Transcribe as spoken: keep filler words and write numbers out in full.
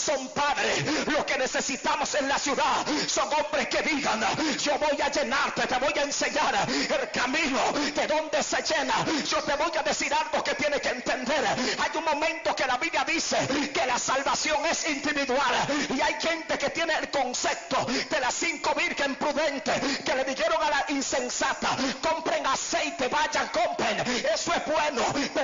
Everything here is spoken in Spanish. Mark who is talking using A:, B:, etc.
A: son padres. Lo que necesitamos en la ciudad son hombres que digan: yo voy a llenarte, te voy a enseñar el camino de donde se llena. Yo te voy a decir algo que tienes que entender. Hay un momento que la Biblia dice que la salvación es individual, y hay gente que tiene el concepto de las cinco vírgenes prudentes que le dijeron a la insensata: compren aceite, vayan, compren, eso es bueno,